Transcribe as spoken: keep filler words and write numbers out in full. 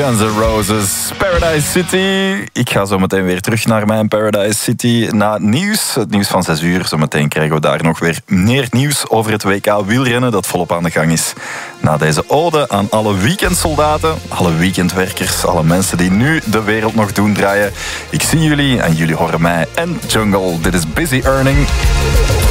Guns N' Roses, Paradise City. Ik ga zo meteen weer terug naar mijn Paradise City na het nieuws. Het nieuws van zes uur. Zometeen krijgen we daar nog weer meer nieuws over het W K wielrennen dat volop aan de gang is. Na deze ode aan alle weekendsoldaten, alle weekendwerkers, alle mensen die nu de wereld nog doen draaien. Ik zie jullie en jullie horen mij en Jungle. Dit is Busy Earning.